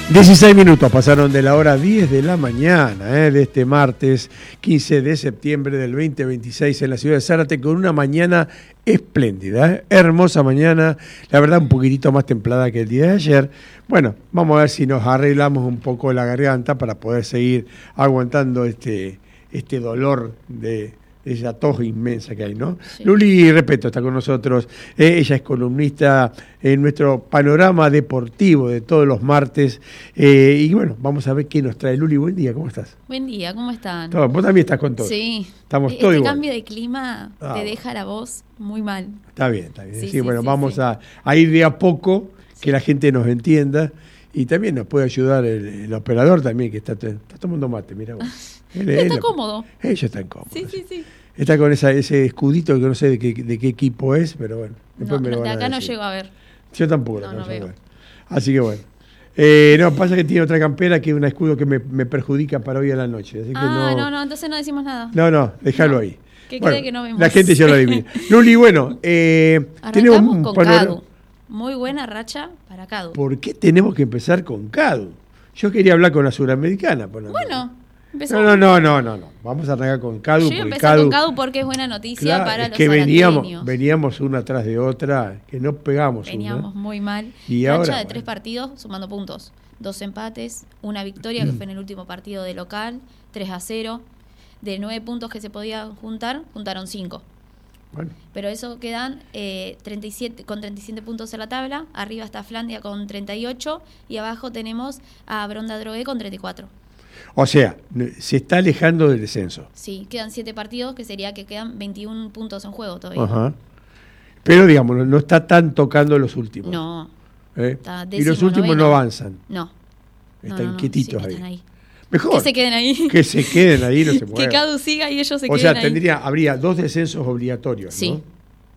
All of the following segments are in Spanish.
16 minutos pasaron de la hora 10 de la mañana de este martes 15 de septiembre del 2026 en la ciudad de Zárate, con una mañana espléndida, hermosa mañana, la verdad un poquitito más templada que el día de ayer. Bueno, vamos a ver si nos arreglamos un poco la garganta para poder seguir aguantando este dolor de esa tos inmensa que hay, ¿no? Sí. Luli Repeto está con nosotros, ella es columnista en nuestro panorama deportivo de todos los martes, y bueno, vamos a ver qué nos trae. Luli, buen día, ¿cómo estás? Buen día, ¿cómo están? Todo, vos también estás con todo. Sí. Estamos todos igual. Cambio de clima te deja la voz muy mal. Está bien. Sí, bueno, vamos a ir de a poco, que la gente nos entienda, y también nos puede ayudar el operador también, que está tomando mate, mira vos. Está cómodo. Ellos están cómodos. Sí. Está con ese escudito que no sé de qué equipo es, pero bueno. Después me lo van a acá decir. no llego a ver. Yo tampoco no veo. Así que bueno. Pasa que tiene otra campera que es un escudo que me perjudica para hoy a la noche. Así que no, entonces no decimos nada. No, déjalo ahí. Que quede que no vemos. La gente ya lo adivina. Luli, bueno, tenemos con Cadu. Muy buena racha para Cadu. ¿Por qué tenemos que empezar con Cadu? Yo quería hablar con la Suramericana. Bueno, empezamos. No. Vamos a arrancar con Cadu. Yo empecé con Cadu porque es buena noticia para los zarateños. Veníamos una tras de otra, que no pegamos. Veníamos muy mal. Y racha ahora, de 3 partidos sumando puntos. 2 empates, una victoria que fue en el último partido de local, 3-0. De 9 puntos que se podían juntar, juntaron 5. Bueno. Pero eso quedan 37 puntos en la tabla. Arriba está Flandia con 38 y abajo tenemos a Bronda Drogué con 34. O sea, se está alejando del descenso. Sí, quedan 7 partidos, que sería que quedan 21 puntos en juego todavía. Ajá. Pero digamos, no está tan tocando los últimos. No. Y los últimos no avanzan. No. Están quietitos ahí. Están ahí. Mejor. Que se queden ahí. Que se queden ahí, no se muevan. Que Cadu siga y ellos se queden ahí. O sea, habría 2 descensos obligatorios, sí. ¿no?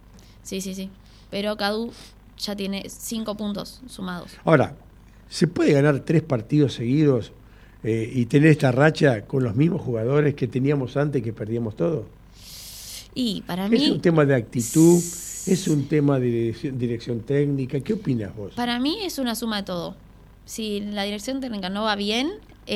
Sí. Pero Cadu ya tiene 5 puntos sumados. Ahora, ¿se puede ganar 3 partidos seguidos y tener esta racha con los mismos jugadores que teníamos antes, que perdíamos todo? Y para mí... Es un tema de actitud, es un tema de dirección técnica. ¿Qué opinas vos? Para mí es una suma de todo. Si la dirección técnica no va bien,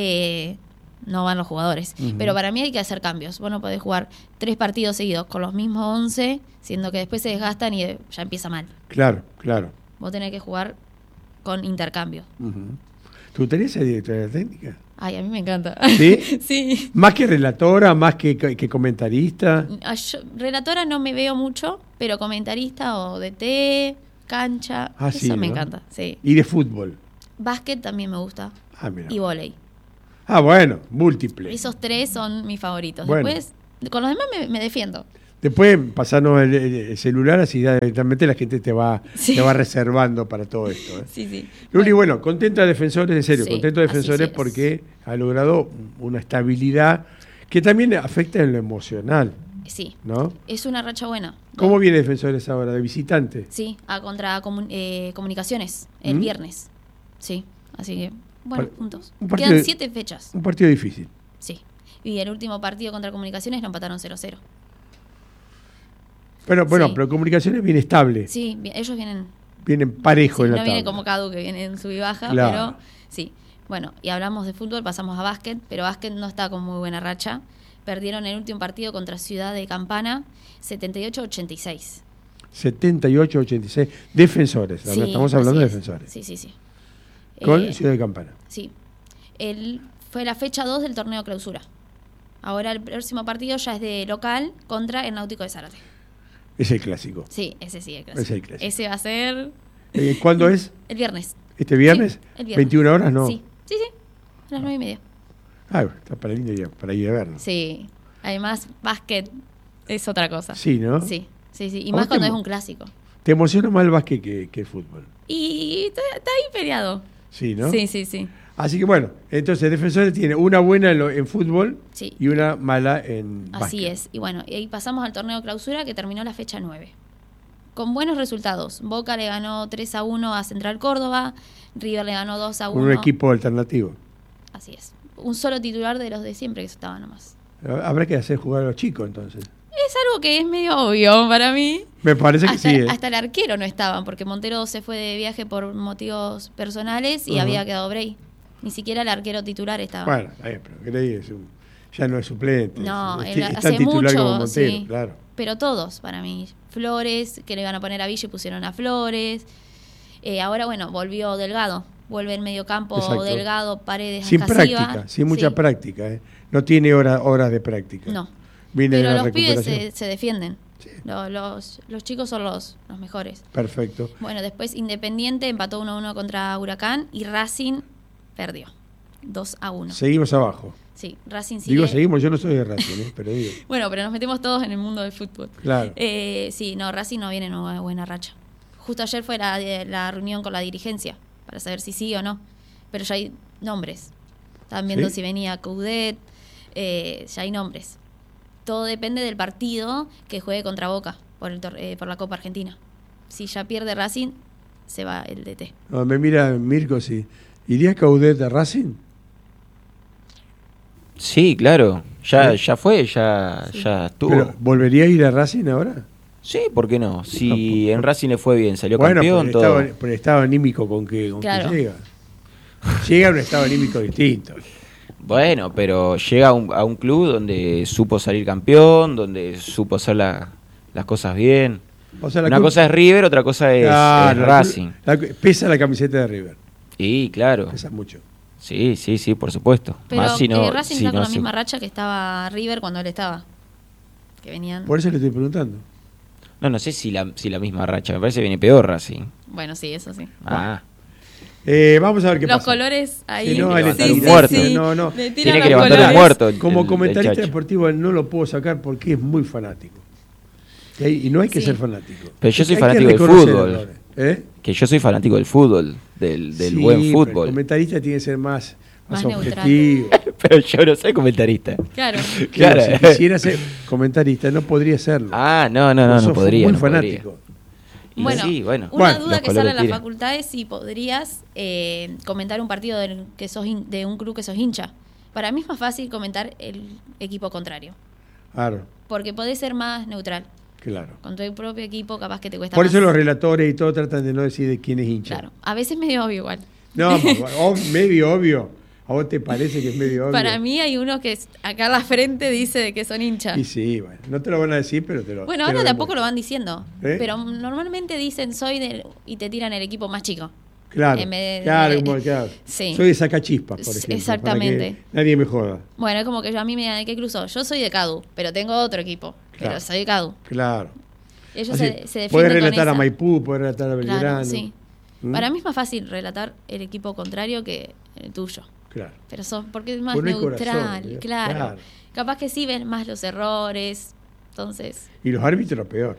no van los jugadores. Uh-huh. Pero para mí hay que hacer cambios. Vos no podés jugar 3 partidos seguidos con los mismos 11, siendo que después se desgastan y ya empieza mal. Claro. Vos tenés que jugar con intercambio. Uh-huh. ¿Tú tenés esa directora técnica? Ay, a mí me encanta. ¿Sí? Sí. ¿Más que relatora, más que comentarista? Relatora no me veo mucho, pero comentarista o DT, cancha, eso sí, me encanta. Sí. ¿Y de fútbol? Básquet también me gusta. Mira. Y vóley. Bueno, múltiple. Esos 3 son mis favoritos. Bueno. Después, con los demás me defiendo. Después pasarnos el celular, así directamente la gente te va reservando para todo esto. Sí. Luli, bueno, contento a Defensores, en serio, sí, contento a Defensores porque ha logrado una estabilidad que también afecta en lo emocional. Sí, ¿no? Es una racha buena. ¿Cómo viene Defensores ahora? ¿De visitante? Sí, contra Comunicaciones el viernes. Sí, así que, bueno, puntos. Quedan 7 fechas. Un partido difícil. Sí, y el último partido contra Comunicaciones lo empataron 0-0. Pero bueno, sí. Pero Comunicaciones viene estable. Sí, ellos vienen parejo en la tabla. No viene como Cadu, que viene en sub y baja, claro. Pero sí. Bueno, y hablamos de fútbol, pasamos a básquet, pero básquet no está con muy buena racha. Perdieron el último partido contra Ciudad de Campana, 78-86. 78-86. Defensores, sí, estamos hablando de Defensores. Sí. Con Ciudad de Campana. Sí. Fue la fecha 2 del torneo clausura. Ahora el próximo partido ya es de local contra el Náutico de Zárate. Es el clásico. Sí, ese sí, el clásico. Es el clásico. Ese va a ser... ¿Cuándo es? El viernes. ¿Este viernes? Sí, el viernes. 21 horas, ¿no? Sí. A las 9:30. Está para ir a verlo. Sí. Además, básquet es otra cosa. Sí, ¿no? Sí. Y más cuando es un clásico. ¿Te emociona más el básquet que el fútbol? Y está ahí peleado. Sí, ¿no? Sí. Así que bueno, entonces Defensores tiene una buena en fútbol y una mala en básquet. Así es. Y bueno, y ahí pasamos al torneo clausura que terminó la fecha 9. Con buenos resultados. Boca le ganó 3-1 a Central Córdoba, River le ganó 2-1. Un equipo alternativo. Así es. Un solo titular de los de siempre que estaba nomás. Habrá que hacer jugar a los chicos entonces. Es algo que es medio obvio para mí. Me parece que sí. Hasta el arquero no estaban, porque Montero se fue de viaje por motivos personales y había quedado Bray. Ni siquiera el arquero titular estaba. Bueno, pero Grey ya no es suplente. No, es hace tan titular mucho, como Montero, sí. claro. Pero todos, para mí. Flores, que le iban a poner a Villa y pusieron a Flores. Ahora, bueno, volvió Delgado. Vuelve en medio campo. Exacto. Delgado, Paredes, Sin Casiva. práctica, sin mucha práctica. No tiene horas de práctica. No. Viene de Pero la los pibes recuperación. se defienden. Sí. Los chicos son los mejores. Perfecto. Bueno, después Independiente empató 1-1 contra Huracán y Racing perdió 2-1. Seguimos abajo. Sí, Racing sigue. Digo seguimos, yo no soy de Racing, pero digo. Bueno, pero nos metemos todos en el mundo del fútbol. Claro. Sí, no, Racing no viene en una buena racha. Justo ayer fue la reunión con la dirigencia para saber si sigue o no. Pero ya hay nombres. Estaban viendo ¿Sí? si venía Coudet, ya hay nombres. Todo depende del partido que juegue contra Boca por la Copa Argentina. Si ya pierde Racing, se va el DT. No, me mira Mirko, sí. ¿Iría Caudet a Racing? Sí, claro. Ya ¿Sí? fue, ya estuvo. ¿Pero volvería a ir a Racing ahora? Sí, ¿por qué no? Si en Racing le fue bien, salió Bueno, campeón, por todo. por el estado anímico con que Claro. llega. Llega a un estado anímico distinto. Bueno, pero llega a un club donde supo salir campeón, donde supo hacer las cosas bien. O sea, Una cosa es River, otra cosa es Claro, Racing. pesa la camiseta de River. Y claro, Pesa mucho. sí, por supuesto. Pero Más si no, Racing si está con no la se- misma racha que estaba River cuando él estaba. Que venían. Por eso le estoy preguntando. No sé si la misma racha. Me parece que viene peor Racing. Bueno, sí, eso sí. Ah, Vamos a ver qué Los pasa. colores ahí. Sí, no, le levantar tira- un sí, muerto. sí. No. Le tiran tiene los que levantar un colores. muerto. Como el comentarista Chacho. deportivo no lo puedo sacar porque es muy fanático. Y no hay que Sí. ser fanático. Pero yo soy Hay que fanático del reconocer fútbol. errores. ¿Eh? Que yo soy fanático del fútbol, del Sí, buen pero el fútbol. comentarista tiene que ser más Más neutral. objetivo. Pero yo no soy comentarista. Claro. Claro. Si quisiera ser comentarista, no podría serlo. Ah, no Vos sos podría. muy no podría. fanático. Y Bueno, sí, bueno. Una Bueno, duda los que sale colores en la tiran. facultad es si podrías comentar un partido de un club que sos hincha. Para mí es más fácil comentar el equipo contrario. Claro, Porque podés ser más neutral. claro. Con tu propio equipo capaz que te cuesta Por más. eso los relatores y todo tratan de no decir de quién es hincha. Claro. A veces medio obvio igual. No, medio obvio. ¿A vos te parece que es medio obvio? Para mí hay uno que acá a la frente dice de que son hinchas. Y sí, bueno, no te lo van a decir, pero te lo Bueno, te ahora lo tampoco lo demuestran. van diciendo. ¿Eh? Pero normalmente dicen soy del y te tiran el equipo más chico. Claro, en vez de- claro. Sí. Soy de Sacachispas, por ejemplo. Exactamente. Para que nadie me joda. Bueno, es como que a mí me digan de qué cruzó. Yo soy de Cadu, pero tengo otro equipo. Claro. Pero soy de Cadu. Claro. Ellos Así, se defienden podés con relatar a esa. Maipú, podés relatar a Belgrano. Claro, sí. ¿Mm? Para mí es más fácil relatar el equipo contrario que el tuyo. Claro. Pero porque es más Pues no hay neutral, corazón, ¿eh? claro. Claro. Capaz que sí ven más los errores. Entonces, Y los árbitros peor.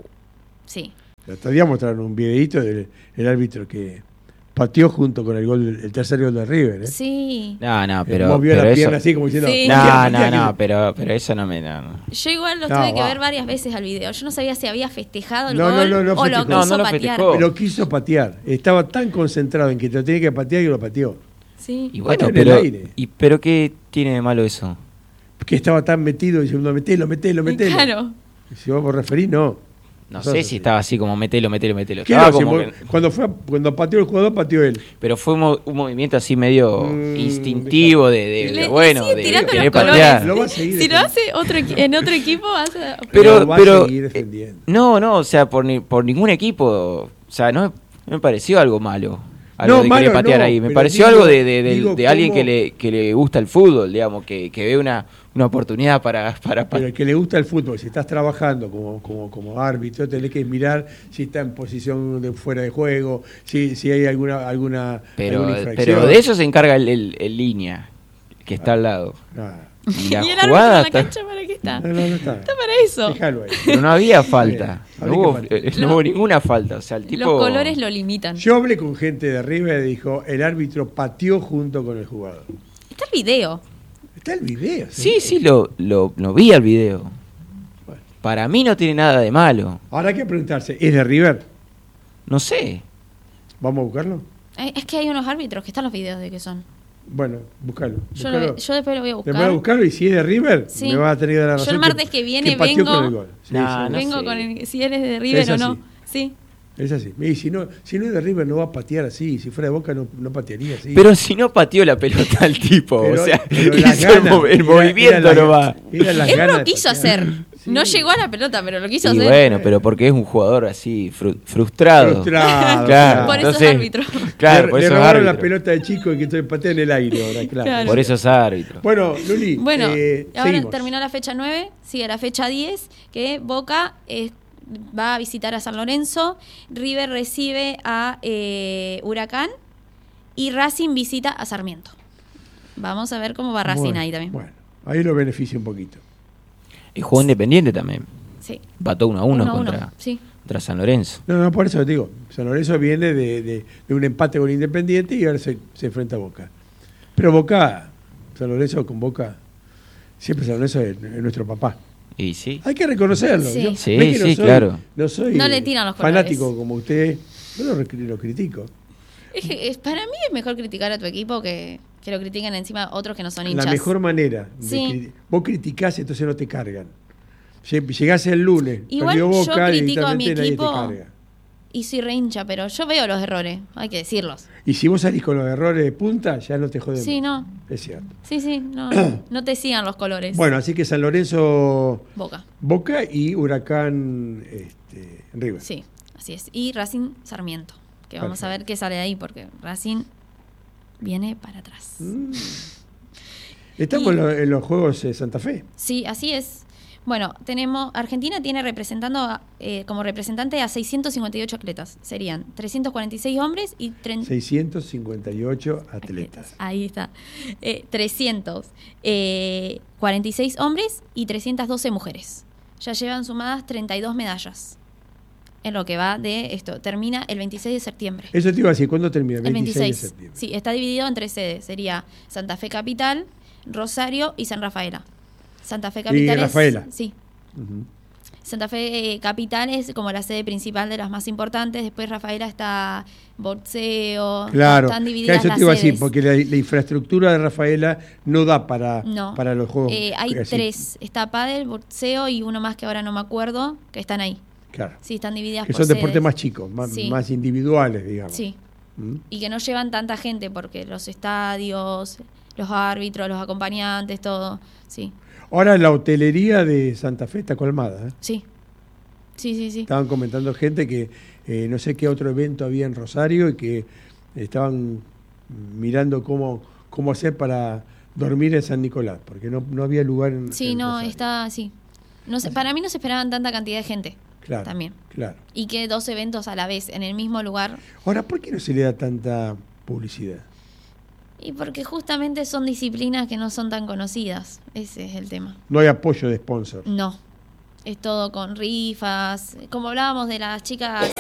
sí. El otro día mostraron un videito del árbitro que pateó junto con el tercer gol de River. ¿eh? Sí. No, Pero pero. movió pero la eso- pierna así como diciendo. Sí. No, pero eso no me. No. Yo igual los No, tuve que va. ver varias veces al video. Yo no sabía si había festejado el No, gol no o lo festejó. quiso No lo patear. festejó. Lo quiso patear. Estaba tan concentrado en que te lo tenía que patear que lo pateó. Sí. Y bueno, Bueno, en el pero. aire. ¿Pero qué tiene de malo eso? Que estaba tan metido diciendo, metelo. Claro. Y si vos referís, no. No Nosotros sé si sí. estaba así como metelo. ¿Qué Estaba no? Si como vos- que- cuando pateó el jugador, pateó él. pero fue un movimiento así medio Mm, instintivo de Le bueno, sigue de tirando querer los colores. patear. Lo va a seguir Si lo defendiendo. hace en otro equipo, hace. Pero- Lo va pero- a seguir defendiendo. No, o sea, por ningún equipo, o sea, no me pareció algo malo. Algo No, de malo querer patear no, ahí. Me pero pareció digo- algo de digo alguien cómo- que le gusta el fútbol, digamos, que ve una oportunidad para Pero el que le gusta el fútbol, si estás trabajando como árbitro, tenés que mirar si está en posición de fuera de juego, si hay alguna pero infracción. pero de eso se encarga el línea, que está al lado. Ah, Y la ¿Y el árbitro jugada en la está- cancha para qué está? no está. Está para eso. Déjalo ahí. pero no había falta. Bien, No hubo, habría que no hubo ninguna falta. O sea, el tipo. Los colores lo limitan. Yo hablé con gente de River y dijo, el árbitro pateó junto con el jugador. Está el video. Está el video. Sí, lo vi al video. Bueno. Para mí no tiene nada de malo. Ahora hay que preguntarse, ¿es de River? No sé. ¿Vamos a buscarlo? Es que hay unos árbitros que están los videos de que son. Bueno, buscalo. Yo, Buscalo. yo después lo voy a Después buscar. a buscarlo y si es de River, Sí. me vas a tener que dar la Yo razón. el martes que viene pateó vengo- con el gol. Sí, Nah, sí. no Vengo sé. con si eres de River Es o no. así. Sí. Es así. Y si no es de River no va a patear así. Si fuera de Boca no patearía así. Pero si no pateó la pelota al tipo, Pero- o sea, pero hizo las ganas, el movimiento no va. Las Él ganas lo de quiso patear. hacer. Sí. No llegó a la pelota, pero lo quiso Y hacer. bueno, pero porque es un jugador así, frustrado. Frustrado, Claro, Por eso es entonces, árbitro. Claro, por le eso es robaron la árbitro. pelota de chico y que estoy patea en el aire ahora, claro. Claro. Por eso es árbitro. Bueno, Luli, Bueno, ahora seguimos. terminó la fecha 9, sigue la fecha 10, que Boca va a visitar a San Lorenzo, River recibe a Huracán y Racing visita a Sarmiento. Vamos a ver cómo va Racing Bueno, ahí también. Bueno, ahí lo beneficia un poquito. Y jugó Independiente también. Sí. Empató 1-1 1-1, contra sí. San Lorenzo. No, por eso te digo. San Lorenzo viene de un empate con Independiente y ahora se enfrenta a Boca. Pero Boca, San Lorenzo con Boca, siempre San Lorenzo es nuestro papá. Y sí. Hay que reconocerlo. Sí. Yo- Sí, ves que sí, claro. No soy No le tiran los fanático colores. como usted. Yo lo critico. Para mí es mejor criticar a tu equipo que lo critiquen encima otros que no son hinchas. La mejor manera. Sí. Vos criticás, entonces no te cargan. Llegás el lunes, Igual perdió yo Boca, critico a mi directamente nadie te equipo carga. y soy re hincha, pero yo veo los errores, hay que decirlos. Y si vos salís con los errores de punta, ya no te jodemos. Sí, no. Es cierto. Sí, no te sigan los colores. Bueno, así que San Lorenzo, Boca. Boca y Huracán River. Sí, así es. Y Racing Sarmiento, que vamos a Perfecto. ver qué sale de ahí, porque Racing viene para atrás. Estamos en los Juegos de Santa Fe. Sí, así es. Bueno, Argentina tiene como representante a 658 atletas. Serían 346 hombres y 658 atletas. Ahí está. 346 hombres y 312 mujeres. Ya llevan sumadas 32 medallas. En lo que va de esto. Termina el 26 de septiembre. Eso te iba a decir, ¿cuándo termina? El 26. de septiembre. Sí, está dividido en 3 sedes. Sería Santa Fe Capital, Rosario y San Rafaela. Santa Fe Capital es... Rafaela. Sí. Ujú. Santa Fe Capital es como la sede principal de las más importantes. Después Rafaela está boxeo. Claro, Están que divididas eso las te iba a decir, sedes. porque la infraestructura de Rafaela no da para los Juegos. Hay así. 3. Está pádel, boxeo y uno más que ahora no me acuerdo, que están ahí. Claro. Sí, están divididas Que por son deportes sedes. más chicos, más, Sí. más individuales, digamos. Sí. ¿Mm? Y que no llevan tanta gente porque los estadios, los árbitros, los acompañantes, todo. Sí. Ahora la hotelería de Santa Fe está colmada. ¿eh? Sí. Sí. Estaban comentando gente que no sé qué otro evento había en Rosario y que estaban mirando cómo hacer para dormir en San Nicolás, porque no había lugar en Sí, en no, Rosario. está así. No sé, para mí no se esperaban tanta cantidad de gente. Claro, También. claro. Y que 2 eventos a la vez en el mismo lugar. Ahora, ¿por qué no se le da tanta publicidad? Y porque justamente son disciplinas que no son tan conocidas. Ese es el tema. No hay apoyo de sponsor. No. Es todo con rifas. Como hablábamos de las chicas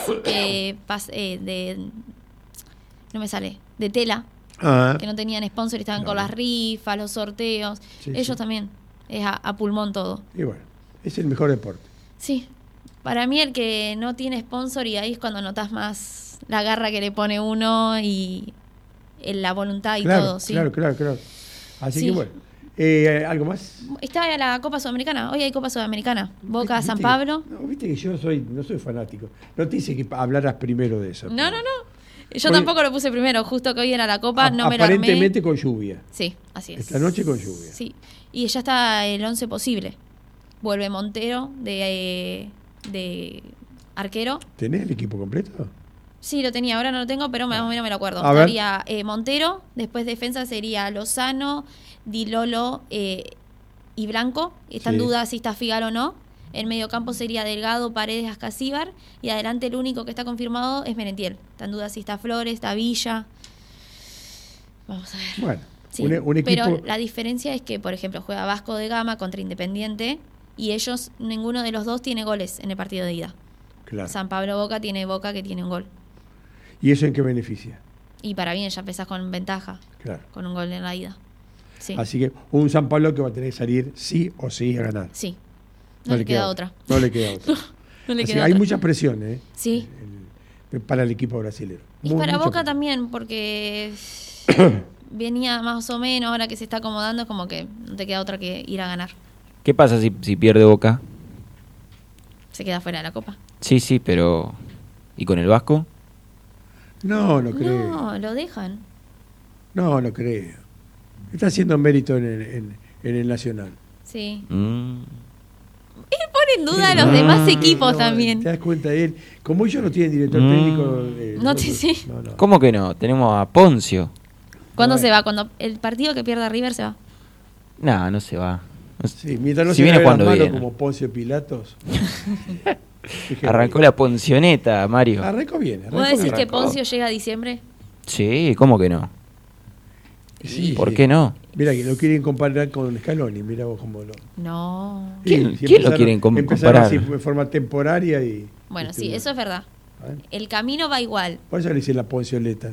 no me sale. De tela. Ah, Que no tenían sponsor y estaban con Claro. las rifas, los sorteos. Sí, Ellos sí. también. Es a pulmón todo. y bueno, es el mejor deporte. Sí. Para mí el que no tiene sponsor y ahí es cuando notas más la garra que le pone uno y la voluntad y Claro, todo. Sí. claro. Así Sí. que bueno. ¿Algo más? Está la Copa Sudamericana. Hoy hay Copa Sudamericana. Boca, Viste San que- Pablo. No, viste que yo no soy fanático. No te hice que hablaras primero de eso. No. Yo Hoy- tampoco lo puse primero. Justo que hoy era la Copa, no me lo Aparentemente armé. con lluvia. Sí, así es. Esta noche con lluvia. Sí. Y ya está el 11 posible. Vuelve Montero de arquero. ¿Tenés el equipo completo? Sí, lo tenía, ahora no lo tengo, pero más o menos me lo acuerdo. A ver. Estaría Montero, después defensa sería Lozano, Di Lolo y Blanco. Está en Sí. duda si está Figaro o no. El mediocampo sería Delgado, Paredes, Ascasíbar. Y adelante el único que está confirmado es Merentiel. Está en duda si está Flores, está Villa. Vamos a ver. Bueno, Sí, un equipo. pero la diferencia es que, por ejemplo, juega Vasco de Gama contra Independiente y ellos, ninguno de los dos tiene goles en el partido de ida. Claro. San Pablo Boca tiene Boca que tiene un gol. ¿Y eso en qué beneficia? Y para bien ya empezás con ventaja, Claro. con un gol en la ida. Sí, Así que un San Pablo que va a tener que salir sí o sí a ganar. sí. No le queda otra. No le queda otra. No le Así queda hay otra. mucha presión Sí. para el equipo brasileño. Y para Boca también, porque venía más o menos, ahora que se está acomodando, es como que no te queda otra que ir a ganar. ¿Qué pasa si pierde Boca? Se queda fuera de la Copa. Sí, pero ¿Y con el Vasco? No creo. No, lo dejan. No creo. Está haciendo mérito en el Nacional. Sí. Mm. Él pone en duda a los demás equipos también. ¿Te das cuenta? Él, como ellos no tienen director técnico... Sí. No. ¿Cómo que no? Tenemos a Poncio. ¿Cuándo Bueno. se va? Cuando el partido que pierda River se va. No se va. Sí, mientras no Si se viene viene cuando las manos viene. como Poncio Pilatos. Arrancó la poncioneta, Mario. Arrancó bien. ¿Vos decís que Arrancó. Poncio llega a diciembre? Sí, ¿cómo que no? Sí, ¿Por sí. qué no? Mira, que lo quieren comparar con Scaloni. Mira vos cómo lo... No. ¿Quién lo empezaron- quieren Empezaron comparar? así de forma temporaria y... Bueno, sí, estuvieron. eso es verdad. ¿Eh? El camino va igual. Por eso le dicen la Poncioleta.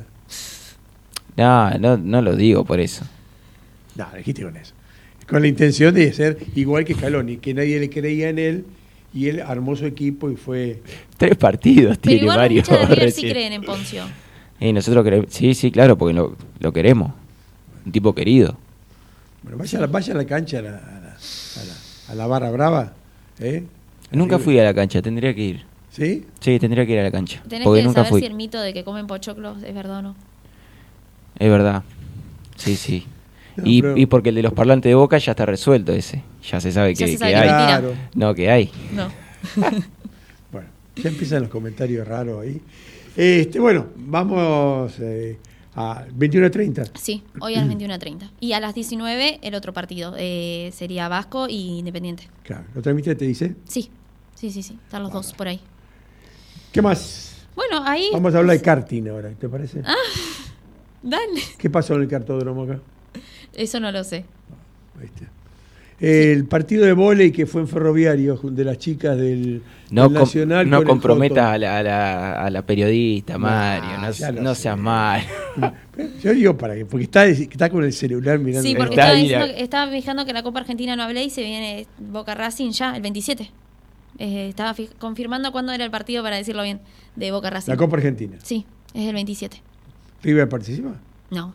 No lo digo por eso. No, dijiste con eso. Con la intención de ser igual que Scaloni, que nadie le creía en él y él armó su equipo y fue... 3 partidos Pero tiene igual Mario. muchos de River sí recién. creen en Poncio. Y nosotros queremos. Sí, claro, porque lo queremos. Un tipo querido. Bueno, vaya a la cancha, a la barra brava. Nunca River. fui a la cancha, tendría que ir. ¿Sí? Sí, tendría que ir a la cancha. Tenés Porque que nunca saber fui. si el mito de que comen pochoclos es verdad o no. Es verdad. Sí. No, y, pero- y porque el de los parlantes de Boca ya está resuelto ese. Ya se sabe Ya que, se sabe que que hay. mentira. Claro. No, que hay. No. Bueno, ya empiezan los comentarios raros ahí. Bueno, vamos a 21:30. Sí, hoy a las 21:30. Y a las 19 el otro partido. Sería Vasco y Independiente. Claro, ¿lo transmite? ¿Te dice? Sí. Están los dos por ahí. ¿Qué más? Bueno, ahí. Vamos a hablar de karting ahora, ¿te parece? Dale. ¿Qué pasó en el cartódromo acá? Eso no lo sé. Ahí está. El partido de vóley que fue en Ferroviario de las chicas del Nacional. No con el comprometas Joto. a la periodista, Mario. ya lo No sé. seas mal. Yo digo para que, porque está con el celular mirando. Sí, porque Está estaba, ahí diciendo, la- estaba fijando que la Copa Argentina no hablé y se viene Boca Racing ya, el 27. Estaba confirmando cuándo era el partido, para decirlo bien, de Boca Racing. La Copa Argentina. Sí, es el 27. ¿River participa? No.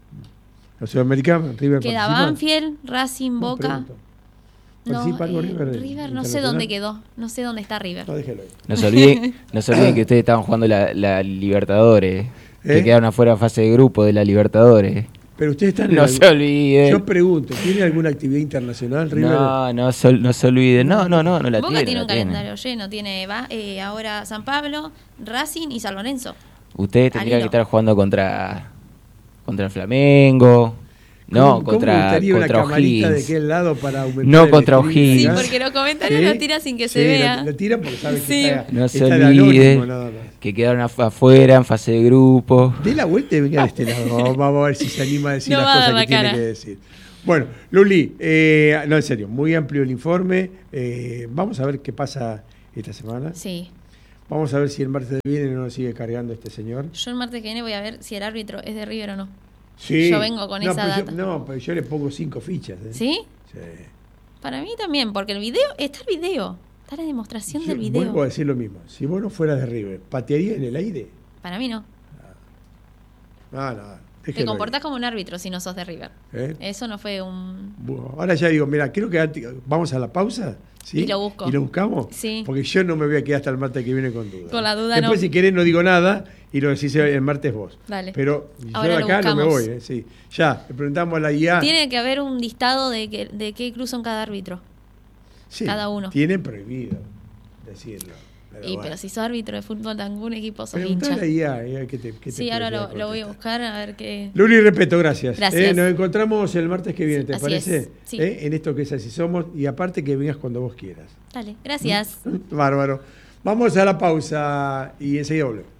¿Los sudamericanos? ¿River Queda participa? Banfield, Racing, No, Boca. pregunto. No, ¿Participa algo River? River no sé internacional? dónde quedó. No sé dónde está River. No, déjelo ahí. No se olviden que ustedes estaban jugando la Libertadores. ¿Eh? Que quedaron afuera de fase de grupo de la Libertadores. Pero ustedes están en No algún- se olviden. Yo pregunto, ¿tiene alguna actividad internacional River? No se olviden. No la Boca tiene. tiene un la tiene. calendario lleno. Tiene ahora San Pablo, Racing y San Lorenzo. Ustedes tendrían Al que hilo. estar jugando contra el Flamengo. No, ¿Cómo me contra gustaría una camarita de O'Higgins. aquel lado para aumentar No el contra streaming O'Higgins. Sí, acá? porque los comentarios ¿Sí? los tira sin que se Sí, vea. Lo tiran porque saben que Sí. está, No se está de anónimo, olviden nada más. que quedaron afuera en fase de grupo. Dé la vuelta y venga de este lado. Vamos a ver si se anima a decir No las va a dar cosas la que tiene cara. que decir. Bueno, Luli, no, en serio, muy amplio el informe. Vamos a ver qué pasa esta semana. Sí. Vamos a ver si el martes que viene no nos sigue cargando este señor. Yo el martes que viene voy a ver si el árbitro es de River o no. Sí. Yo vengo con esa pero data. pero yo le pongo 5 fichas. ¿Sí? Sí. Para mí también, porque el video, está el video. Está la demostración Yo del video. vuelvo a decir lo mismo. Si vos no fueras de River, ¿patearías en el aire? Para mí no. No, Te déjelo comportás como un árbitro si no sos de River. ahí. ¿Eh? Eso no fue un... Bueno, ahora ya digo, mira, creo que vamos a la pausa. ¿Sí? Y lo busco. ¿Y lo buscamos? Sí. Porque yo no me voy a quedar hasta el martes que viene con dudas. Con la duda Después, no. si querés, no digo nada y lo decís el martes vos. Dale. Pero Ahora yo de lo acá no me buscamos. voy. Sí. Ya, le preguntamos a la IA. Tiene que haber un listado de qué club son cada árbitro. Sí, cada uno. Tienen prohibido decirlo. Pero si sos árbitro de fútbol de algún equipo, sos Preguntale hincha. a la IA, ¿qué te Sí, ahora puede lo voy a contestar? buscar a ver qué... Luli, respeto, gracias. Gracias. Nos encontramos el martes que viene, ¿te Así parece? es, sí. En esto que es Así Somos. Y aparte que vengas cuando vos quieras. Dale, gracias. Bárbaro. Vamos a la pausa y enseguida volvemos.